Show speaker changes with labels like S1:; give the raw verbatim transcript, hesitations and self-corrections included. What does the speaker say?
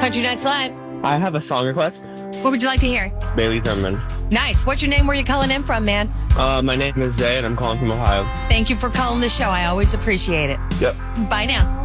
S1: Country Nights Live.
S2: I have a song request.
S1: What would you like to hear?
S2: Bailey Zimmerman.
S1: Nice. What's your name? Where you calling in from, man?
S2: Uh, my name is Zay, and I'm calling from Ohio.
S1: Thank you for calling the show. I always appreciate it.
S2: Yep.
S1: Bye now.